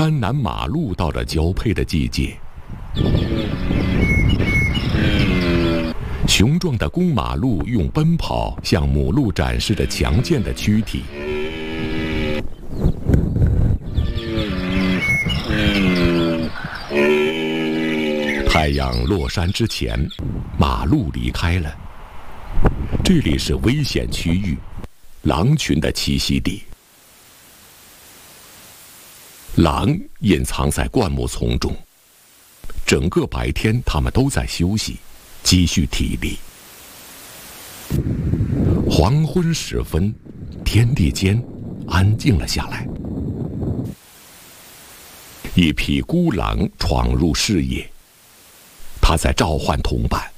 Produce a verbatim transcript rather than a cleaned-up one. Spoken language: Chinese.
甘南马鹿到了交配的季节，雄壮的公马鹿用奔跑向母鹿展示着强健的躯体。太阳落山之前，马鹿离开了。这里是危险区域，狼群的栖息地。狼隐藏在灌木丛中，整个白天它们都在休息，积蓄体力。黄昏时分，天地间安静了下来。一匹孤狼闯入视野，它在召唤同伴。